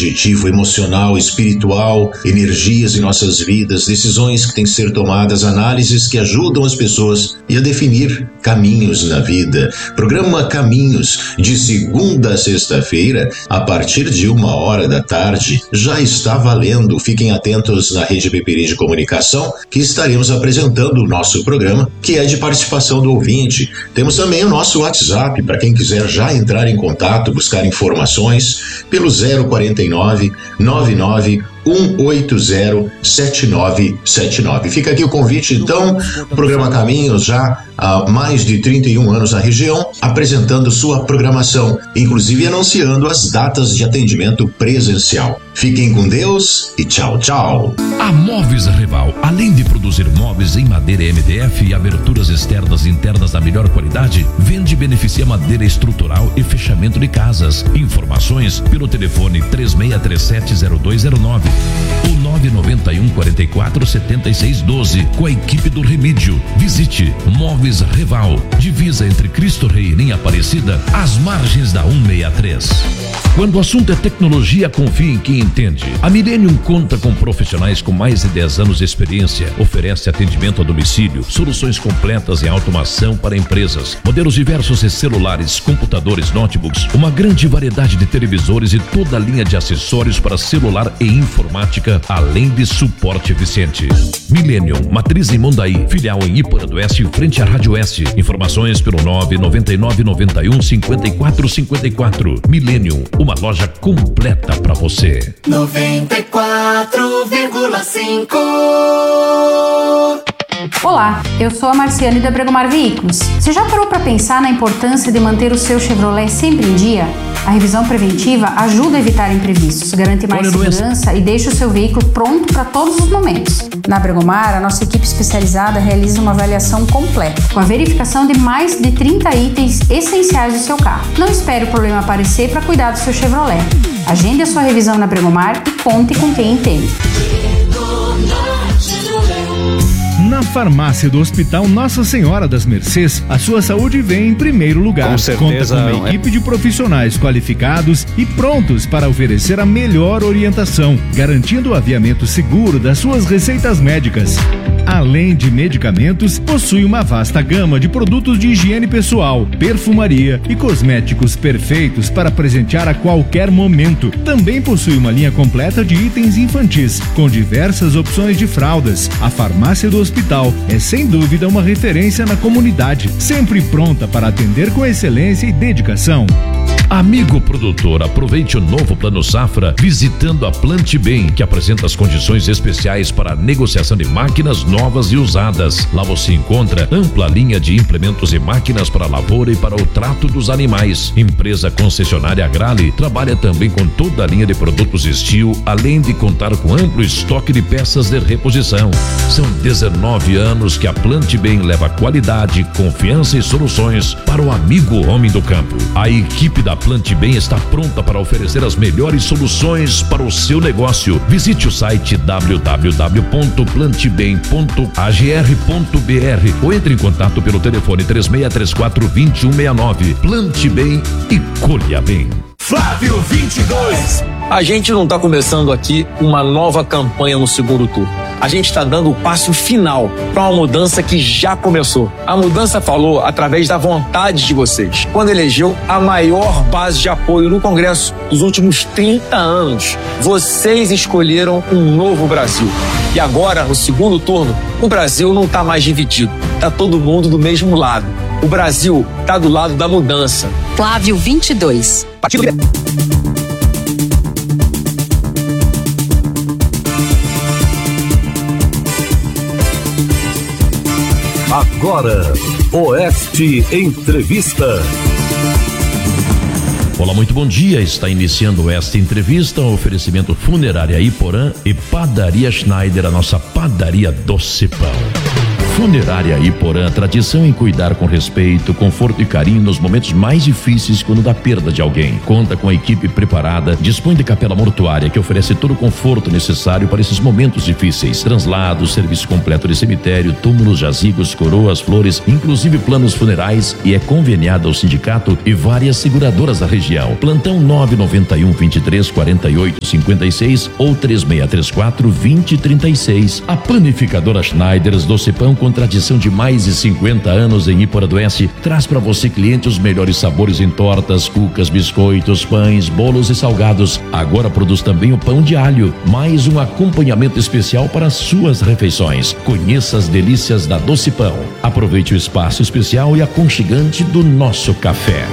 subjetivo, emocional, espiritual, energias em nossas vidas, decisões que têm que ser tomadas, análises que ajudam as pessoas e a definir caminhos na vida. Programa Caminhos, de segunda a sexta-feira, a partir de 1h da tarde, já está valendo. Fiquem atentos na Rede Peperi de Comunicação, que estaremos apresentando o nosso programa, que é de participação do ouvinte. Temos também o nosso WhatsApp, para quem quiser já entrar em contato, buscar informações, pelo 049 99 1807979. Fica aqui o convite, então, programa Caminhos, já há mais de 31 anos na região, apresentando sua programação, inclusive anunciando as datas de atendimento presencial. Fiquem com Deus e tchau, tchau. A Móveis Reval, além de produzir móveis em madeira MDF e aberturas externas e internas da melhor qualidade, vende e beneficia madeira estrutural e fechamento de casas. Informações pelo telefone 36370209 ou 991447612, com a equipe do Remídio. Visite Móveis Reval, divisa entre Cristo Rei e Linha Aparecida, às margens da 163. Quando o assunto é tecnologia, confie em quem entende. A Millennium conta com profissionais com mais de 10 anos de experiência, oferece atendimento a domicílio, soluções completas em automação para empresas, modelos diversos de celulares, computadores, notebooks, uma grande variedade de televisores e toda a linha de acessórios para celular e informática, além de suporte eficiente. Millennium, matriz em Mondaí, filial em Iporã do Oeste, frente à Rádio Oeste. Informações pelo 999915454. Millennium, uma loja completa para você. 94,5. Olá, eu sou a Marciane da Bregomar Veículos. Você já parou para pensar na importância de manter o seu Chevrolet sempre em dia? A revisão preventiva ajuda a evitar imprevistos, garante mais segurança e deixa o seu veículo pronto para todos os momentos. Na Bregomar, a nossa equipe especializada realiza uma avaliação completa, com a verificação de mais de 30 itens essenciais do seu carro. Não espere o problema aparecer para cuidar do seu Chevrolet. Agende a sua revisão na Bregomar e conte com quem entende. Na farmácia do Hospital Nossa Senhora das Mercês, a sua saúde vem em primeiro lugar. Com certeza. Conta com uma equipe de profissionais qualificados e prontos para oferecer a melhor orientação, garantindo o aviamento seguro das suas receitas médicas. Além de medicamentos, possui uma vasta gama de produtos de higiene pessoal, perfumaria e cosméticos perfeitos para presentear a qualquer momento. Também possui uma linha completa de itens infantis, com diversas opções de fraldas. A farmácia do hospital é sem dúvida uma referência na comunidade, sempre pronta para atender com excelência e dedicação. Amigo produtor, aproveite o novo Plano Safra visitando a Plante Bem, que apresenta as condições especiais para a negociação de máquinas novas e usadas. Lá você encontra ampla linha de implementos e máquinas para a lavoura e para o trato dos animais. Empresa concessionária Agrale trabalha também com toda a linha de produtos Steel, além de contar com amplo estoque de peças de reposição. São 19 anos que a Plante Bem leva qualidade, confiança e soluções para o amigo homem do campo. A equipe da Plante Bem está pronta para oferecer as melhores soluções para o seu negócio. Visite o site www.plantebem.agr.br ou entre em contato pelo telefone 3634-2169. Plante Bem e colha bem. Flávio 22. A gente não está começando aqui uma nova campanha no segundo turno. A gente está dando o passo final para uma mudança que já começou. A mudança falou através da vontade de vocês, quando elegeu a maior base de apoio no Congresso dos últimos 30 anos. Vocês escolheram um novo Brasil. E agora, no segundo turno, o Brasil não está mais dividido. Está todo mundo do mesmo lado. O Brasil está do lado da mudança. Flávio 22. Partido Agora, Oeste Entrevista. Olá, muito bom dia. Está iniciando esta entrevista, um oferecimento Funerária Iporã e Padaria Schneider, a nossa padaria doce pão. Funerária Iporã, tradição em cuidar com respeito, conforto e carinho nos momentos mais difíceis quando da perda de alguém. Conta com a equipe preparada, dispõe de capela mortuária que oferece todo o conforto necessário para esses momentos difíceis. Translados, serviço completo de cemitério, túmulos, jazigos, coroas, flores, inclusive planos funerais, e é conveniada ao sindicato e várias seguradoras da região. Plantão 991 23 48 56 ou 3634 2036. A panificadora Schneiders Doce Pão, com tradição de mais de 50 anos em Iporã do Oeste, traz para você, cliente, os melhores sabores em tortas, cucas, biscoitos, pães, bolos e salgados. Agora produz também o pão de alho, mais um acompanhamento especial para suas refeições. Conheça as delícias da Doce Pão. Aproveite o espaço especial e aconchegante do nosso café.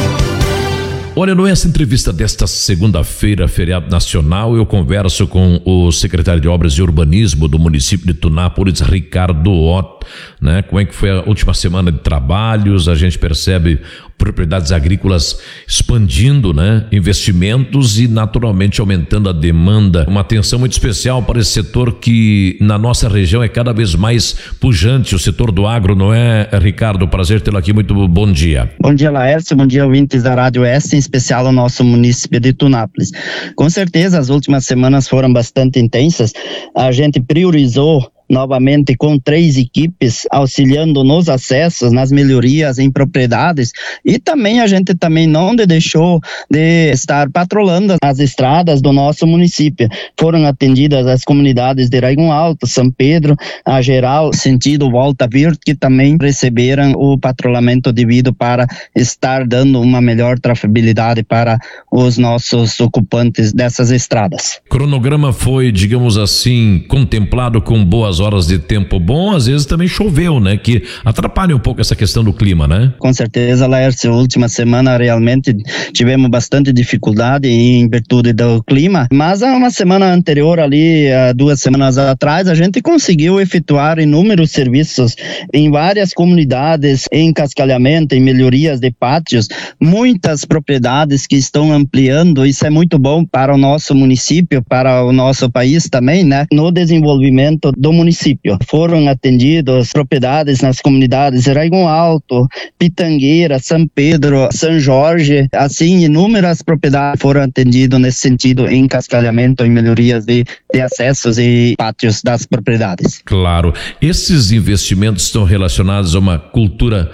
Olha, nessa entrevista desta segunda-feira, feriado nacional, eu converso com o secretário de Obras e Urbanismo do município de Tunápolis, Ricardo Ott, né? Como é que foi a última semana de trabalhos? A gente percebe propriedades agrícolas expandindo, né? Investimentos e naturalmente aumentando a demanda. Uma atenção muito especial para esse setor que na nossa região é cada vez mais pujante, o setor do agro, não é, Ricardo? Prazer tê-lo aqui, muito bom dia. Bom dia, Laércio, bom dia, ouvintes da Rádio Oeste, em especial ao nosso município de Tunápolis. Com certeza as últimas semanas foram bastante intensas, a gente priorizou novamente com 3 equipes auxiliando nos acessos, nas melhorias em propriedades, e também a gente também não deixou de estar patrulhando as estradas do nosso município. Foram atendidas as comunidades de Raigon Alto, São Pedro, a geral, sentido Volta Verde, que também receberam o patrulhamento devido para estar dando uma melhor trafegabilidade para os nossos ocupantes dessas estradas. O cronograma foi, digamos assim, contemplado com boas horas de tempo bom, às vezes também choveu, né? Que atrapalha um pouco essa questão do clima, né? Com certeza, Laércio, última semana realmente tivemos bastante dificuldade em virtude do clima, mas a uma semana anterior ali, 2 semanas atrás, a gente conseguiu efetuar inúmeros serviços em várias comunidades, em cascalhamento, em melhorias de pátios, muitas propriedades que estão ampliando. Isso é muito bom para o nosso município, para o nosso país também, né? No desenvolvimento do município. Foram atendidas propriedades nas comunidades Raigon Alto, Pitangueira, São Pedro, São Jorge, assim, inúmeras propriedades foram atendidas nesse sentido em cascalhamento, em melhorias de acessos e pátios das propriedades. Claro. Esses investimentos estão relacionados a uma cultura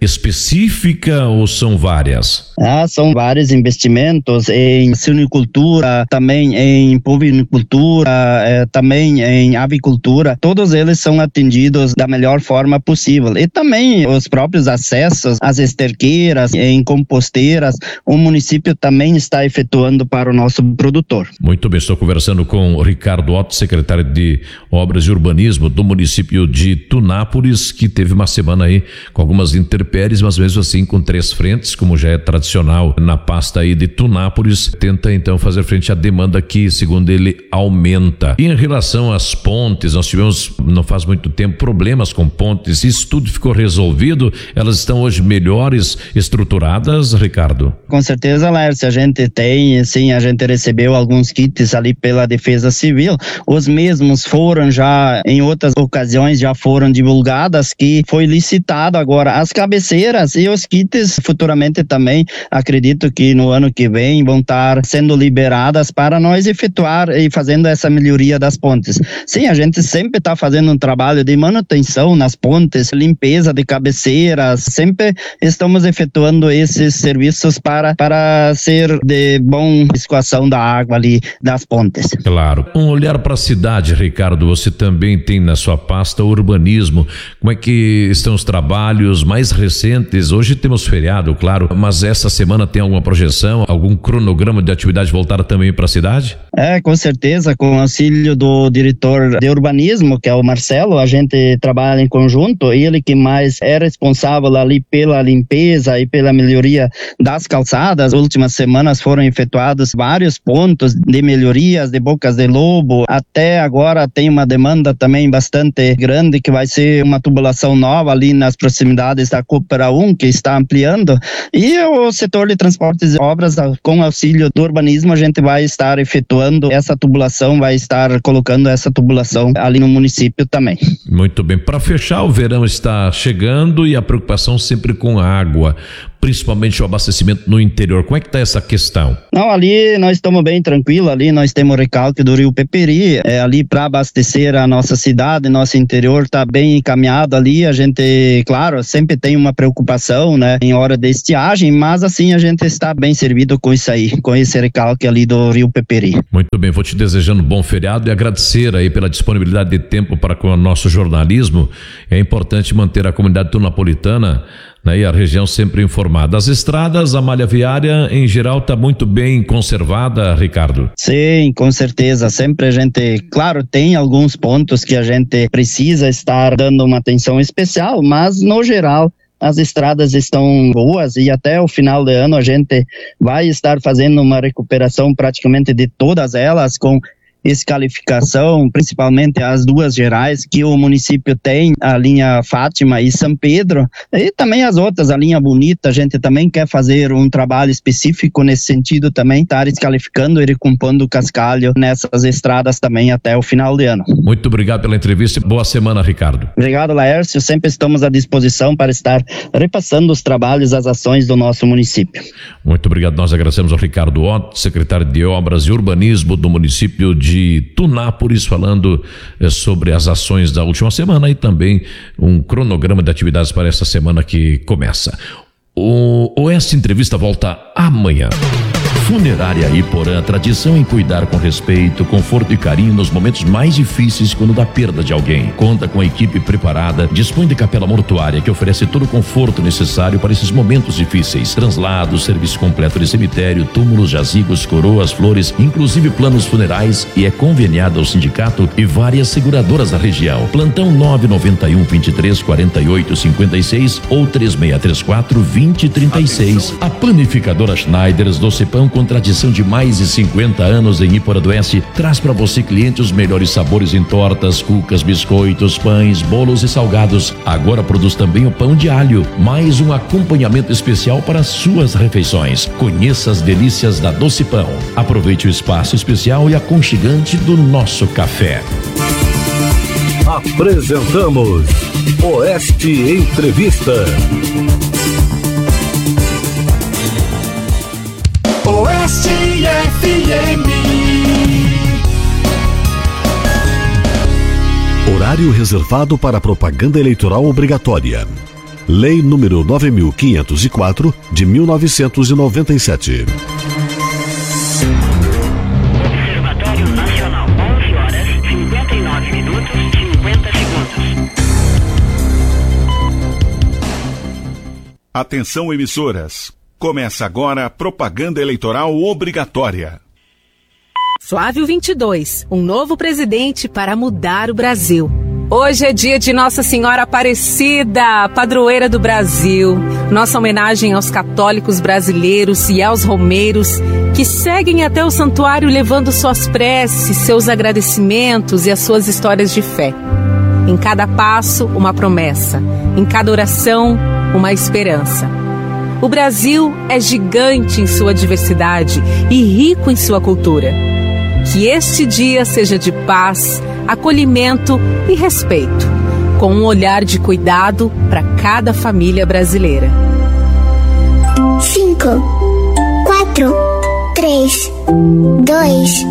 específica ou são várias? São vários investimentos em silvicultura, também em povinicultura, também em avicultura. Todos eles são atendidos da melhor forma possível. E também os próprios acessos às esterqueiras, em composteiras, o município também está efetuando para o nosso produtor. Muito bem, estou conversando com o Ricardo Ott, secretário de Obras e Urbanismo do município de Tunápolis, que teve uma semana aí com algumas mas mesmo assim com 3 frentes, como já é tradicional na pasta aí de Tunápolis, tenta então fazer frente à demanda que, segundo ele, aumenta. E em relação às pontes, nós tivemos, não faz muito tempo, problemas com pontes, isso tudo ficou resolvido? Elas estão hoje melhores estruturadas, Ricardo? Com certeza, Laércio, a gente tem, sim, a gente recebeu alguns kits ali pela Defesa Civil, os mesmos foram já, em outras ocasiões, já foram divulgadas, que foi licitado agora as cabeceiras e os kits futuramente também, acredito que no ano que vem vão estar sendo liberadas para nós efetuar e fazendo essa melhoria das pontes. Sim, a gente sempre está fazendo um trabalho de manutenção nas pontes, limpeza de cabeceiras, sempre estamos efetuando esses serviços para ser de boa escoação da água ali das pontes. Claro. Um olhar para a cidade, Ricardo, você também tem na sua pasta urbanismo. Como é que estão os trabalhos mais recentes? Hoje temos feriado, claro, mas essa semana tem alguma projeção, algum cronograma de atividade voltada também para a cidade? Com certeza, com o auxílio do diretor de urbanismo, que é o Marcelo, a gente trabalha em conjunto, ele que mais é responsável ali pela limpeza e pela melhoria das calçadas. As últimas semanas foram efetuados vários pontos de melhorias, de bocas de lobo, até agora tem uma demanda também bastante grande, que vai ser uma tubulação nova ali nas proximidades da Copa para 1, que está ampliando, e o setor de transportes e obras, com auxílio do urbanismo, a gente vai estar efetuando essa tubulação, vai estar colocando essa tubulação ali no município também. Muito bem. Para fechar, o verão está chegando e a preocupação sempre com a água, principalmente o abastecimento no interior. Como é que está essa questão? Não, ali nós estamos bem tranquilos, ali nós temos o recalque do Rio Peperi, ali para abastecer a nossa cidade, nosso interior está bem encaminhado ali. A gente, claro, sempre tem uma preocupação, né, em hora de estiagem, mas assim a gente está bem servido com isso aí, com esse recalque ali do Rio Peperi. Muito bem, vou te desejando um bom feriado e agradecer aí pela disponibilidade de tempo para com o nosso jornalismo. É importante manter a comunidade turnapolitana, né, e a região sempre informada. As estradas, a malha viária em geral está muito bem conservada, Ricardo? Sim, com certeza. Sempre a gente, claro, tem alguns pontos que a gente precisa estar dando uma atenção especial, mas no geral as estradas estão boas e até o final de ano a gente vai estar fazendo uma recuperação praticamente de todas elas, com escalificação, principalmente as duas gerais que o município tem, a linha Fátima e São Pedro, e também as outras, a linha Bonita. A gente também quer fazer um trabalho específico nesse sentido, também estar escalificando e recompondo o cascalho nessas estradas também até o final de ano. Muito obrigado pela entrevista e boa semana, Ricardo. Obrigado, Laércio, sempre estamos à disposição para estar repassando os trabalhos, as ações do nosso município. Muito obrigado, nós agradecemos ao Ricardo Ott, secretário de Obras e Urbanismo do município de Tunápolis, falando sobre as ações da última semana e também um cronograma de atividades para essa semana que começa. O Oeste Entrevista volta amanhã. Funerária Iporã, tradição em cuidar com respeito, conforto e carinho nos momentos mais difíceis quando da perda de alguém. Conta com a equipe preparada, dispõe de capela mortuária que oferece todo o conforto necessário para esses momentos difíceis. Translados, serviço completo de cemitério, túmulos, jazigos, coroas, flores, inclusive planos funerais, e é conveniada ao sindicato e várias seguradoras da região. Plantão 991 23 48 56 ou 3634 2036. A panificadora Schneiders Docipão, com tradição de mais de 50 anos em Iporã do Oeste, traz para você, cliente, os melhores sabores em tortas, cucas, biscoitos, pães, bolos e salgados. Agora produz também o pão de alho, mais um acompanhamento especial para suas refeições. Conheça as delícias da Doce Pão. Aproveite o espaço especial e aconchegante do nosso café. Apresentamos Oeste Entrevista. Oeste FM. Horário reservado para propaganda eleitoral obrigatória. Lei número 9.504 de 1997. Observatório Nacional, 11 horas, 59 minutos, 50 segundos. Atenção, emissoras. Começa agora a propaganda eleitoral obrigatória. Flávio 22, um novo presidente para mudar o Brasil. Hoje é dia de Nossa Senhora Aparecida, padroeira do Brasil. Nossa homenagem aos católicos brasileiros e aos romeiros que seguem até o santuário levando suas preces, seus agradecimentos e as suas histórias de fé. Em cada passo, uma promessa. Em cada oração, uma esperança. O Brasil é gigante em sua diversidade e rico em sua cultura. Que este dia seja de paz, acolhimento e respeito, com um olhar de cuidado para cada família brasileira. 5, 4, 3, 2.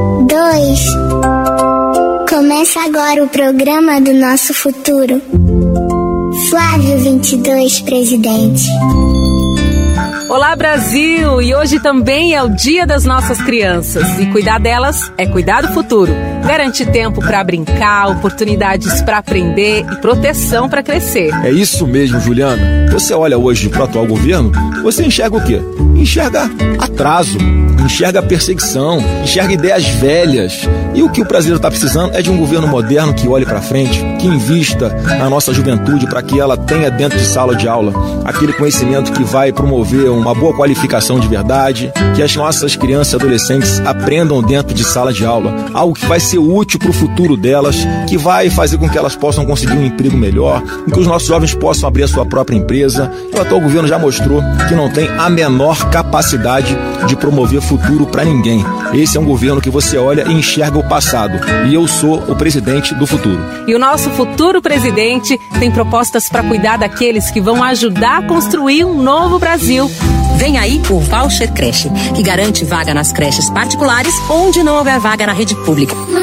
Começa agora o programa do nosso futuro. Flávio 22, presidente. Olá, Brasil! E hoje também é o Dia das Nossas Crianças. E cuidar delas é cuidar do futuro. Garante tempo para brincar, oportunidades para aprender e proteção para crescer. É isso mesmo, Juliana. Você olha hoje para o atual governo, você enxerga o quê? enxerga atraso, enxerga perseguição, enxerga ideias velhas. E o que o brasileiro está precisando é de um governo moderno que olhe para frente, que invista na nossa juventude para que ela tenha dentro de sala de aula aquele conhecimento que vai promover uma boa qualificação de verdade, que as nossas crianças e adolescentes aprendam dentro de sala de aula, algo que vai ser útil para o futuro delas, que vai fazer com que elas possam conseguir um emprego melhor, com que os nossos jovens possam abrir a sua própria empresa. O atual governo já mostrou que não tem a menor capacidade de promover futuro para ninguém. Esse é um governo que você olha e enxerga o passado, e eu sou o presidente do futuro. E o nosso futuro presidente tem propostas para cuidar daqueles que vão ajudar a construir um novo Brasil. Vem aí o Voucher Creche, que garante vaga nas creches particulares onde não houver vaga na rede pública.